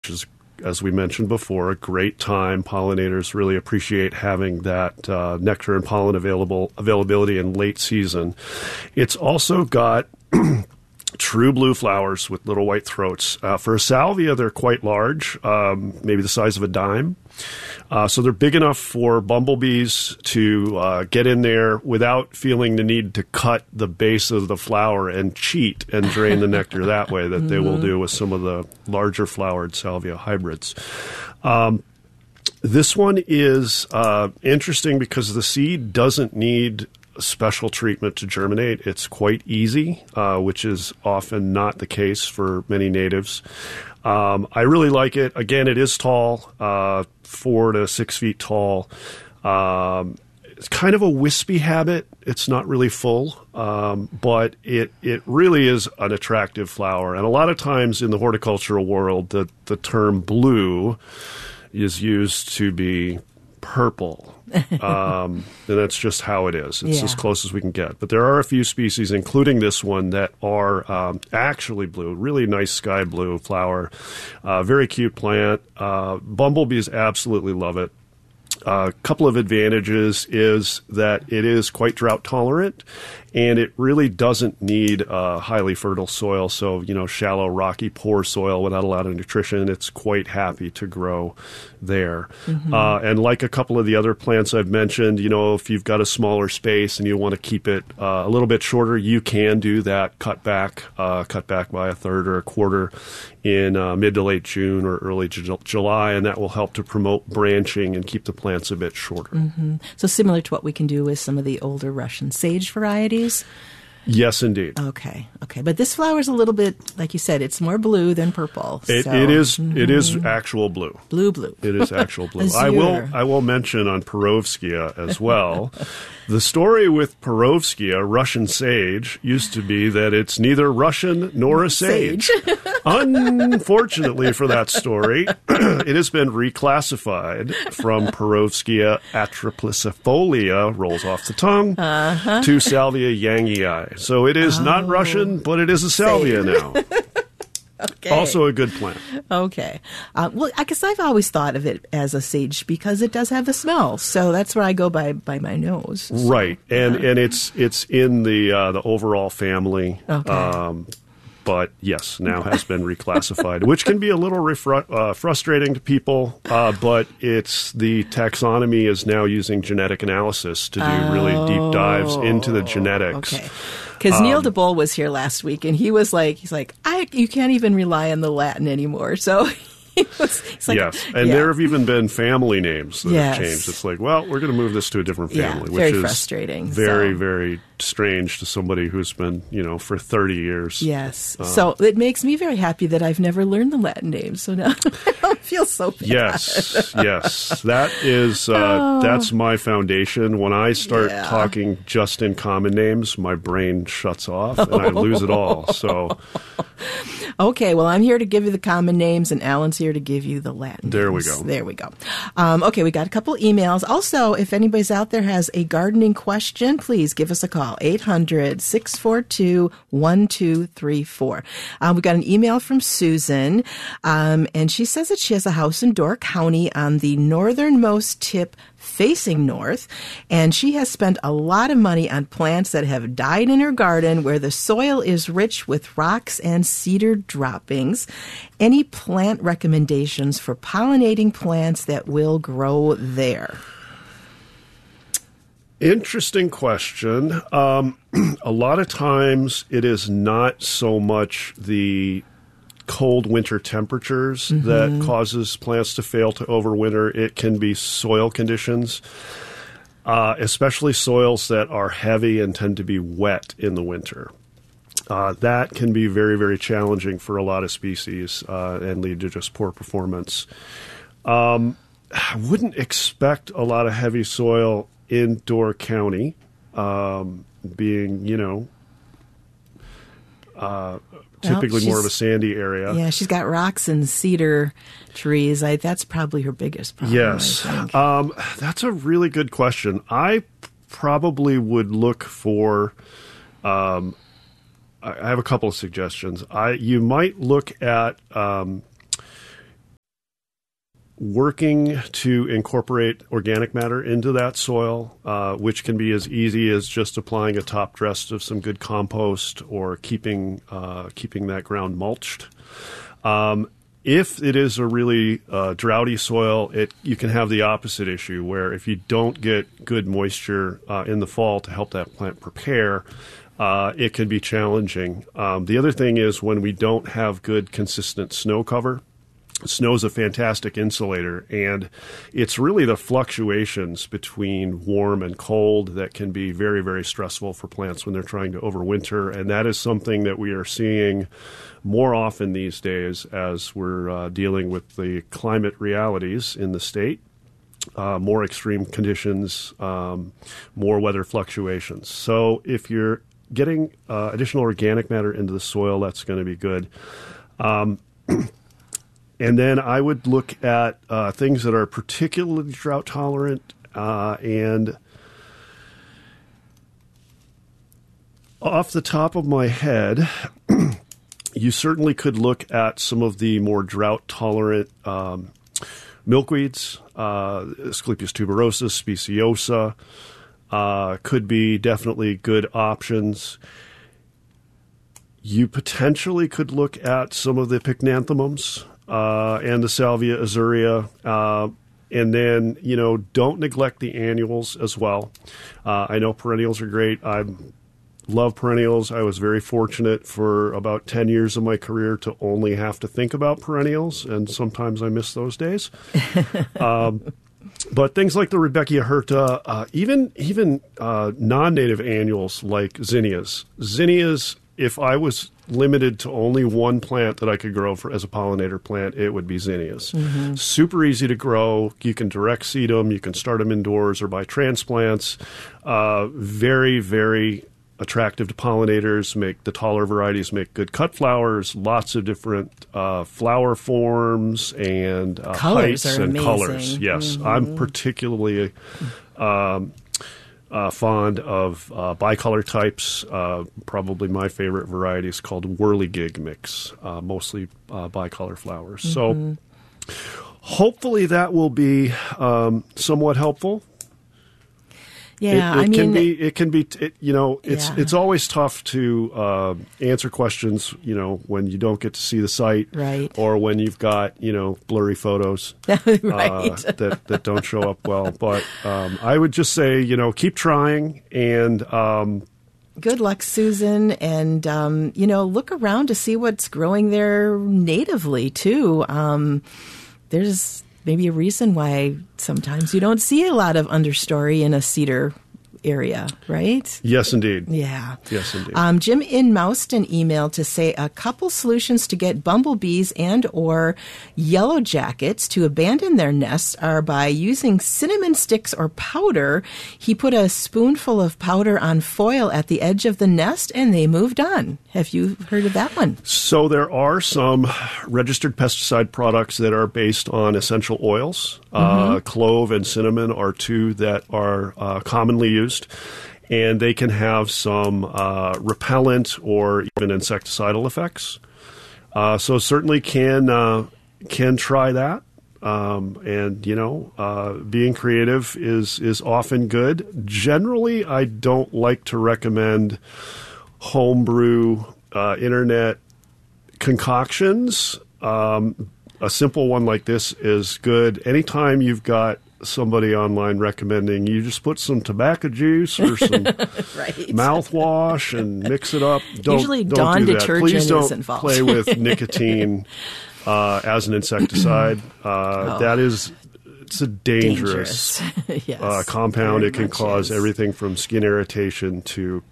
which is, as we mentioned before, a great time. Pollinators really appreciate having that nectar and pollen availability in late season. It's also got true blue flowers with little white throats. For a salvia, they're quite large, maybe the size of a dime. So they're big enough for bumblebees to get in there without feeling the need to cut the base of the flower and cheat and drain the nectar that way that they will do with some of the larger flowered salvia hybrids. This one is interesting because the seed doesn't need special treatment to germinate. It's quite easy, which is often not the case for many natives. I really like it. Again, it is tall, 4 to 6 feet tall. It's kind of a wispy habit. It's not really full, but it really is an attractive flower. And a lot of times in the horticultural world, the term blue is used to be purple. And that's just how it is. It's as close as we can get. But there are a few species, including this one, that are actually blue. Really nice sky blue flower. Very cute plant. Bumblebees absolutely love it. A couple of advantages is that it is quite drought tolerant, and it really doesn't need highly fertile soil. So, shallow, rocky, poor soil without a lot of nutrition. It's quite happy to grow there. And like a couple of the other plants I've mentioned, if you've got a smaller space and you want to keep it a little bit shorter, you can do that. Cut back by a third or a quarter in mid to late June or early July, and that will help to promote branching and keep the plants a bit shorter. So similar to what we can do with some of the older Russian sage varieties? Yes, indeed. Okay. But this flower is a little bit, like you said, it's more blue than purple. It is actual blue. Blue. It is actual blue. I will mention on Perovskia as well. The story with Perovskia, Russian sage, used to be that it's neither Russian nor a sage. Unfortunately for that story, it has been reclassified from Perovskia atriplycifolia, rolls off the tongue, to Salvia yangii. So it is not Russian, but it is a salvia now. Okay. Also a good plant. Okay. Well, I guess I've always thought of it as a sage because it does have a smell. So that's where I go by my nose. Right. And it's in the overall family. Okay. But yes, now has been reclassified, which can be a little frustrating to people. But the taxonomy is now using genetic analysis to do really deep dives into the genetics. Okay. Because Neil DeBoll was here last week, and he's like, you can't even rely on the Latin anymore. So he's like, yes, and there have even been family names that have changed. It's like, well, we're going to move this to a different family, which is frustrating. Very, very strange to somebody who's been, for 30 years. Yes. So it makes me very happy that I've never learned the Latin names. So now I don't feel so bad. Yes. That is, that's my foundation. When I start talking just in common names, my brain shuts off and I lose it all. So. Okay, well, I'm here to give you the common names, and Alan's here to give you the Latin There names. we go. Okay, we got a couple emails. Also, if anybody's out there has a gardening question, please give us a call, 800-642-1234. We got an email from Susan, and she says that she has a house in Door County on the northernmost tip facing north, and she has spent a lot of money on plants that have died in her garden where the soil is rich with rocks and cedar droppings. Any plant recommendations for pollinating plants that will grow there? Interesting question. A lot of times it is not so much the cold winter temperatures that causes plants to fail to overwinter. It can be soil conditions, especially soils that are heavy and tend to be wet in the winter. That can be very, very challenging for a lot of species and lead to just poor performance. I wouldn't expect a lot of heavy soil in Door County, being, typically more of a sandy area. Yeah, she's got rocks and cedar trees. That's probably her biggest problem. Yes. That's a really good question. I probably would look for, I have a couple of suggestions. You might look at working to incorporate organic matter into that soil, which can be as easy as just applying a top dress of some good compost or keeping that ground mulched. If it is a really droughty soil, you can have the opposite issue, where if you don't get good moisture in the fall to help that plant prepare, it can be challenging. The other thing is when we don't have good, consistent snow cover. Snow is a fantastic insulator, and it's really the fluctuations between warm and cold that can be very, very stressful for plants when they're trying to overwinter, and that is something that we are seeing more often these days as we're dealing with the climate realities in the state. More extreme conditions, more weather fluctuations. So if you're getting additional organic matter into the soil, that's going to be good. And then I would look at things that are particularly drought tolerant and off the top of my head, you certainly could look at some of the more drought tolerant milkweeds, Asclepias tuberosa, speciosa, could be definitely good options. You potentially could look at some of the pycnanthemums. And the Salvia azurea, and then, don't neglect the annuals as well. I know perennials are great. I love perennials. I was very fortunate for about 10 years of my career to only have to think about perennials, and sometimes I miss those days. But things like the Rudbeckia hirta, even non-native annuals like zinnias. Zinnias, if I was limited to only one plant that I could grow as a pollinator plant, it would be zinnias. Mm-hmm. Super easy to grow. You can direct seed them. You can start them indoors or by transplants. Very, very attractive to pollinators. The taller varieties make good cut flowers. Lots of different flower forms and heights and amazing. Colors. Yes, mm-hmm. I'm particularly fond of bicolor types. Probably my favorite variety is called whirligig mix, mostly bicolor flowers. Mm-hmm. So hopefully that will be somewhat helpful. Yeah, it's always tough to answer questions, when you don't get to see the site, right, or when you've got, blurry photos right. that don't show up well. But I would just say, keep trying and good luck, Susan, and look around to see what's growing there natively too. There's maybe a reason why sometimes you don't see a lot of understory in a cedar area, right? Yes, indeed. Yeah. Yes, indeed. Jim in Mouston emailed to say a couple solutions to get bumblebees and or yellow jackets to abandon their nests are by using cinnamon sticks or powder. He put a spoonful of powder on foil at the edge of the nest and they moved on. Have you heard of that one? So there are some registered pesticide products that are based on essential oils. Mm-hmm. Clove and cinnamon are two that are commonly used. And they can have some repellent or even insecticidal effects. So certainly can try that. And being creative is often good. Generally, I don't like to recommend homebrew internet concoctions. A simple one like this is good. Anytime you've got somebody online recommending you just put some tobacco juice or some right. mouthwash and mix it up. Usually don't Dawn do that. detergent Please don't is involved. play with nicotine as an insecticide. It's a dangerous. Yes, compound. It can cause everything from skin irritation to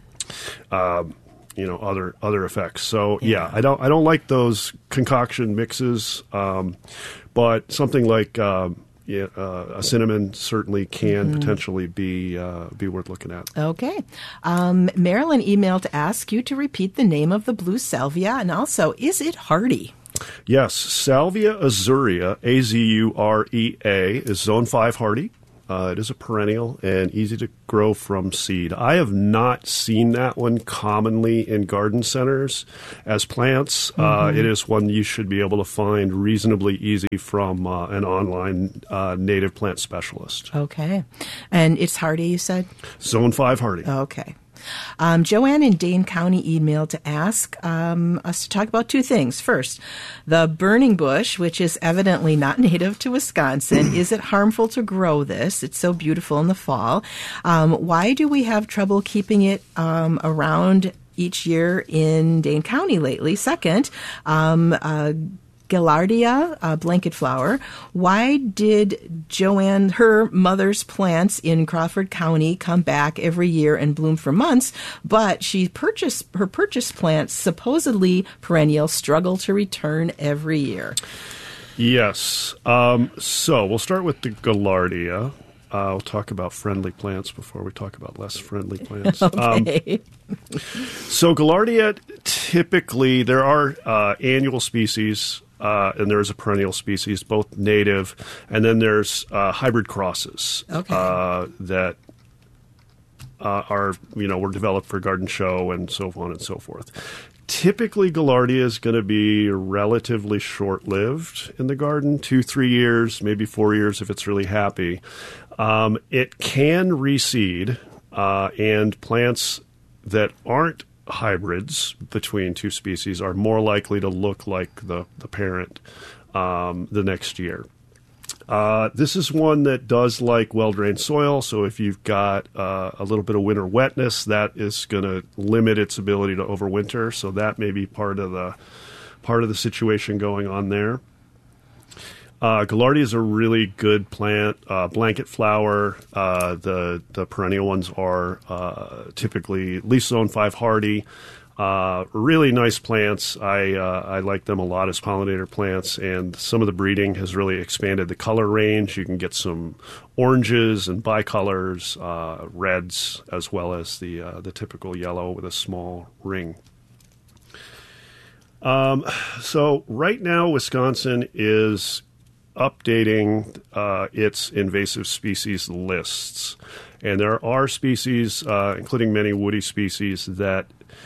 other effects. So I don't like those concoction mixes. But something like a cinnamon certainly can potentially be worth looking at. Okay. Marilyn emailed to ask you to repeat the name of the blue salvia, and also, is it hardy? Yes. Salvia azurea, Azurea, is zone 5 hardy. It is a perennial and easy to grow from seed. I have not seen that one commonly in garden centers as plants. It is one you should be able to find reasonably easy from an online native plant specialist. Okay. And it's hardy, you said? Zone 5 hardy. Okay. Joanne in Dane County emailed to ask us to talk about two things. First, the burning bush, which is evidently not native to Wisconsin. Is it harmful to grow this? It's so beautiful in the fall. Why do we have trouble keeping it around each year in Dane County lately? Second, Gaillardia, blanket flower. Why did Joanne, her mother's plants in Crawford County, come back every year and bloom for months, but her purchased plants, supposedly perennial, struggle to return every year? Yes. So we'll start with the Gaillardia. We'll talk about friendly plants before we talk about less friendly plants. Okay. So Gaillardia, typically there are annual species and there's a perennial species, both native, and then there's hybrid crosses that were developed for garden show and so on and so forth. Typically, Gaillardia is going to be relatively short-lived in the garden, 2-3 years, maybe 4 years if it's really happy. It can reseed, and plants that aren't hybrids between two species are more likely to look like the parent the next year. This is one that does like well-drained soil, so if you've got a little bit of winter wetness, that is going to limit its ability to overwinter, so that may be part of the situation going on there. Gaillardia is a really good plant, blanket flower. The perennial ones are typically at least zone 5 hardy. Really nice plants. I like them a lot as pollinator plants, and some of the breeding has really expanded the color range. You can get some oranges and bicolors, reds, as well as the typical yellow with a small ring. So right now, Wisconsin is updating its invasive species lists. And there are species, including many woody species, that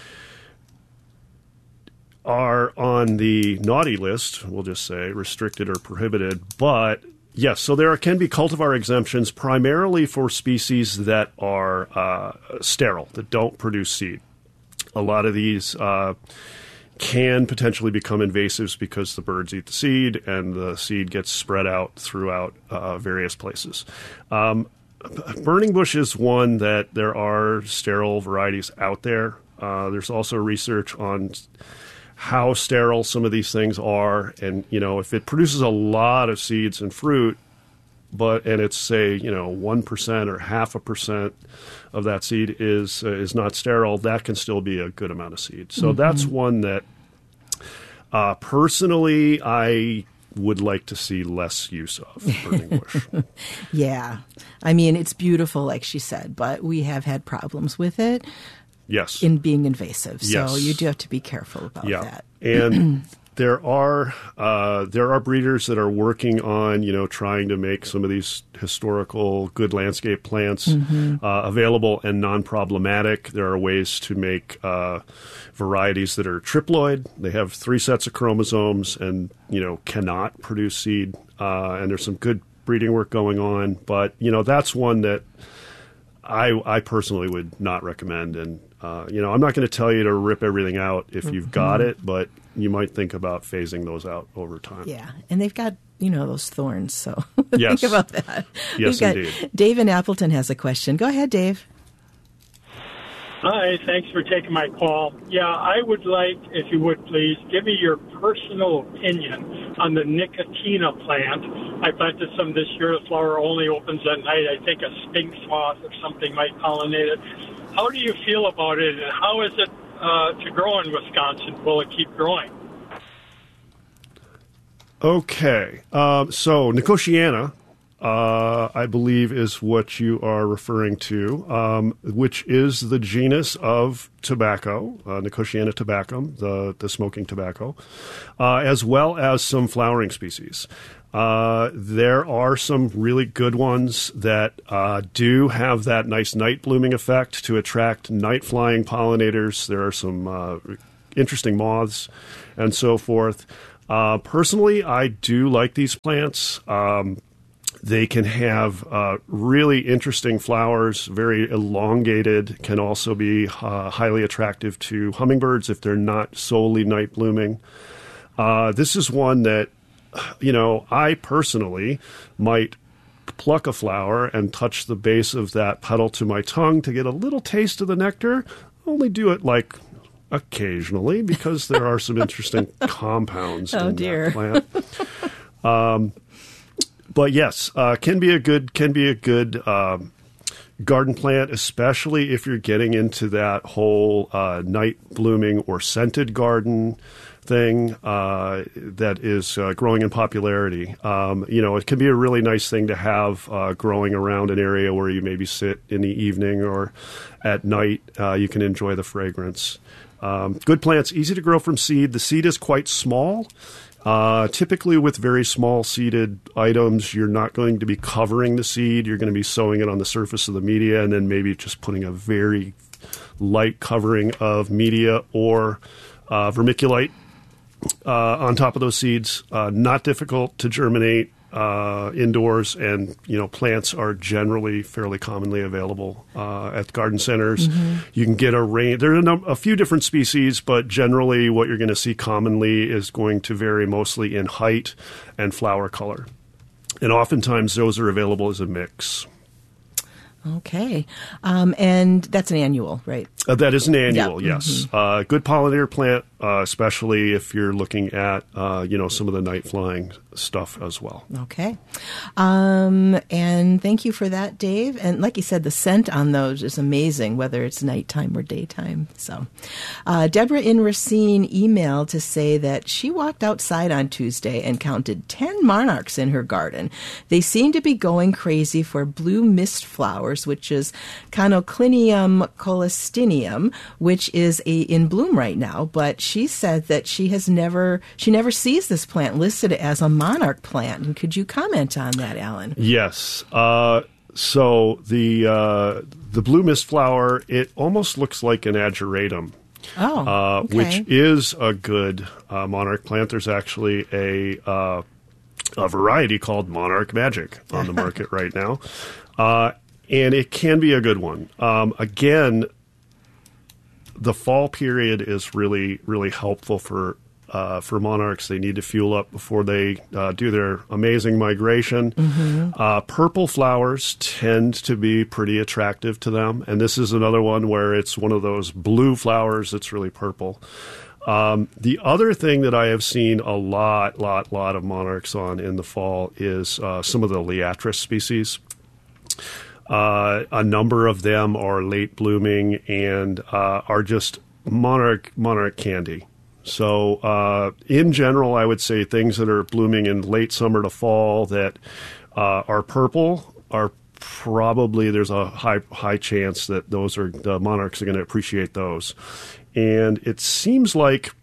are on the naughty list, we'll just say, restricted or prohibited. But, yes, so there can be cultivar exemptions primarily for species that are sterile, that don't produce seed. A lot of these can potentially become invasives because the birds eat the seed and the seed gets spread out throughout various places. Burning bush is one that there are sterile varieties out there. There's also research on how sterile some of these things are, and if it produces a lot of seeds and fruit, and it's say 1% or 0.5% of that seed is not sterile, that can still be a good amount of seed. So that's one that personally I would like to see less use of, burning bush. Yeah. I mean, it's beautiful, like she said, but we have had problems with it. Yes. In being invasive. So yes. You do have to be careful about that. And there are breeders that are working on, trying to make some of these historical good landscape plants available and non-problematic. There are ways to make varieties that are triploid. They have 3 sets of chromosomes and, cannot produce seed. And there's some good breeding work going on. But, that's one that I personally would not recommend. And, I'm not going to tell you to rip everything out if you've got it, but you might think about phasing those out over time. Yeah, and they've got, those thorns, so yes. think about that. Yes, indeed. Dave in Appleton has a question. Go ahead, Dave. Hi, thanks for taking my call. Yeah, I would like, if you would please, give me your personal opinion on the Nicotina plant. I planted some this year. The flower only opens at night. I think a sphinx moth or something might pollinate it. How do you feel about it, and how is it to grow in Wisconsin? Will it keep growing? Okay. So Nicotiana I believe, is what you are referring to, which is the genus of tobacco, Nicotiana tabacum, the smoking tobacco, as well as some flowering species. There are some really good ones that do have that nice night blooming effect to attract night flying pollinators. There are some interesting moths and so forth. Personally, I do like these plants. They can have really interesting flowers, very elongated, can also be highly attractive to hummingbirds if they're not solely night blooming. This is one that, I personally might pluck a flower and touch the base of that petal to my tongue to get a little taste of the nectar. Only do it like occasionally because there are some interesting compounds in that plant. But yes, can be a good garden plant, especially if you're getting into that whole night blooming or scented garden thing that is growing in popularity. It can be a really nice thing to have growing around an area where you maybe sit in the evening or at night. You can enjoy the fragrance. Good plants, easy to grow from seed. The seed is quite small. Typically with very small seeded items, you're not going to be covering the seed. You're going to be sowing it on the surface of the media and then maybe just putting a very light covering of media or vermiculite on top of those seeds. Not difficult to germinate indoors, and plants are generally fairly commonly available at garden centers. Mm-hmm. You can get a range. There are a few different species, but generally what you're going to see commonly is going to vary mostly in height and flower color. And oftentimes those are available as a mix. Okay. And that's an annual, right? That is an annual, yeah. Yes. Mm-hmm. Good pollinator plant, especially if you're looking at, some of the night flying stuff as well. Okay. And thank you for that, Dave. And like you said, the scent on those is amazing, whether it's nighttime or daytime. So Deborah in Racine emailed to say that she walked outside on Tuesday and counted 10 monarchs in her garden. They seem to be going crazy for blue mist flowers, which is Canoclinium colestinium, which is in bloom right now. But she said that she never sees this plant listed as a monarch plant. And could you comment on that, Alan? Yes. So the blue mist flower, it almost looks like an ageratum. Oh, okay. Which is a good monarch plant. There's actually a variety called Monarch Magic on the market right now. And it can be a good one. Again, the fall period is really, really helpful for monarchs. They need to fuel up before they do their amazing migration. Mm-hmm. Purple flowers tend to be pretty attractive to them. And this is another one where it's one of those blue flowers that's really purple. The other thing that I have seen a lot of monarchs on in the fall is some of the Liatris species. A number of them are late blooming and are just monarch candy. So in general, I would say things that are blooming in late summer to fall that are purple are probably, there's a high chance that those are the monarchs are going to appreciate those. And it seems like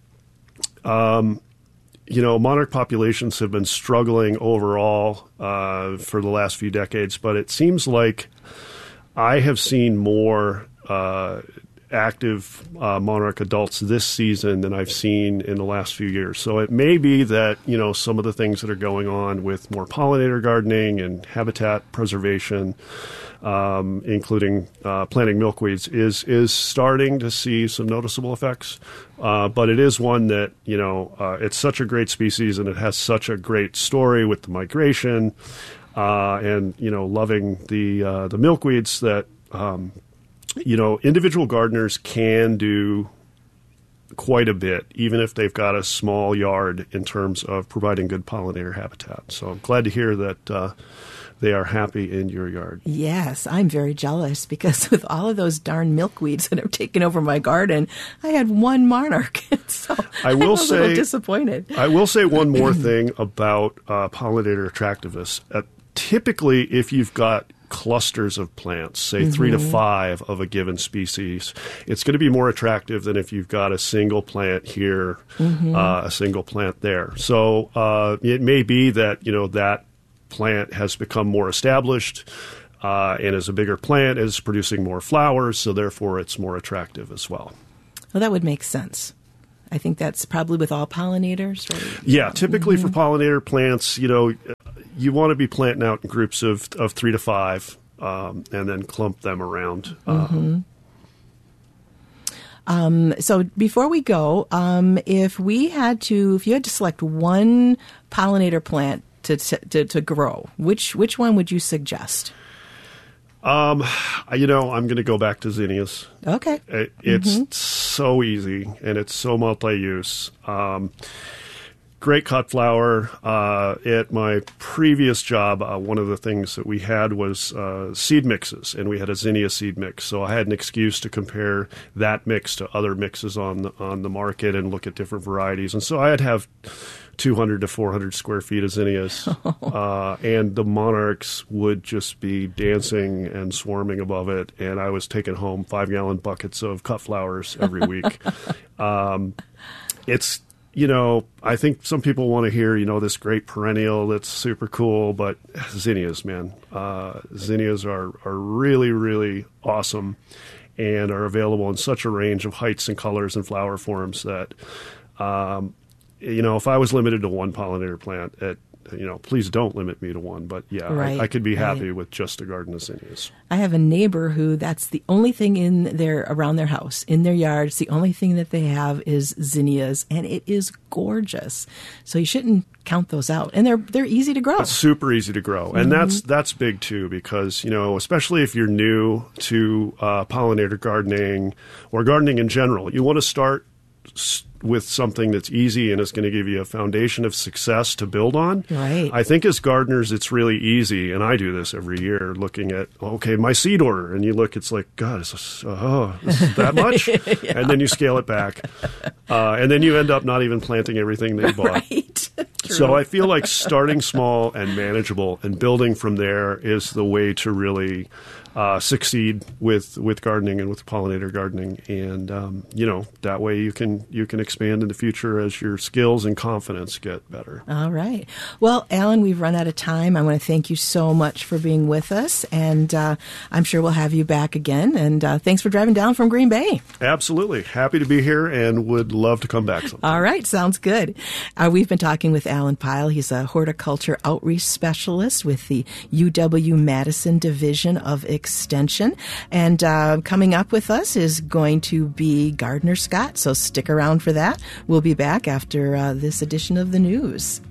monarch populations have been struggling overall for the last few decades, but it seems like I have seen more active monarch adults this season than I've seen in the last few years. So it may be that, some of the things that are going on with more pollinator gardening and habitat preservation, including planting milkweeds, is starting to see some noticeable effects. But it is one that, it's such a great species and it has such a great story with the migration and, loving the milkweeds that, individual gardeners can do quite a bit, even if they've got a small yard in terms of providing good pollinator habitat. So I'm glad to hear that they are happy in your yard. Yes, I'm very jealous because with all of those darn milkweeds that have taken over my garden, I had one monarch. So I was a little disappointed. I will say one more thing about pollinator attractiveness. typically, if you've got clusters of plants, say 3 to 5 of a given species, it's going to be more attractive than if you've got a single plant here, a single plant there. So it may be that, that plant has become more established and is a bigger plant, is producing more flowers, so therefore it's more attractive as well. Well, that would make sense. I think that's probably with all pollinators, right? Yeah, typically for pollinator plants, you want to be planting out in groups of 3 to 5 and then clump them around. So before we go, if you had to select one pollinator plant to grow, which one would you suggest? I'm going to go back to zinnias. Okay. It's so easy and it's so multi-use. Great cut flower. At my previous job, one of the things that we had was seed mixes, and we had a zinnia seed mix. So I had an excuse to compare that mix to other mixes on the market and look at different varieties. And so I'd have 200 to 400 square feet of zinnias, and the monarchs would just be dancing and swarming above it. And I was taking home 5-gallon buckets of cut flowers every week. I think some people want to hear, this great perennial that's super cool, but zinnias, man. Zinnias are really, really awesome and are available in such a range of heights and colors and flower forms that, if I was limited to one pollinator plant, please don't limit me to one. But yeah, right, I could be happy with just a garden of zinnias. I have a neighbor who that's the only thing around their house, in their yard. It's the only thing that they have is zinnias, and it is gorgeous. So you shouldn't count those out, and they're easy to grow. It's super easy to grow, and that's big too, because especially if you're new to pollinator gardening or gardening in general, you want to start with something that's easy and is going to give you a foundation of success to build on. Right. I think as gardeners, it's really easy, and I do this every year, looking at, my seed order, and you look, it's like, God, this is that much? Yeah. And then you scale it back, and then you end up not even planting everything that you bought. Right. So I feel like starting small and manageable and building from there is the way to really succeed with gardening and with pollinator gardening, and that way you can expand in the future as your skills and confidence get better. All right. Well, Alan, we've run out of time. I want to thank you so much for being with us, and I'm sure we'll have you back again. And thanks for driving down from Green Bay. Absolutely. Happy to be here and would love to come back sometime. All right. Sounds good. We've been talking with Alan Pyle. He's a horticulture outreach specialist with the UW-Madison Division of Extension. And coming up with us is going to be Gardner Scott. So stick around for that. We'll be back after this edition of the news.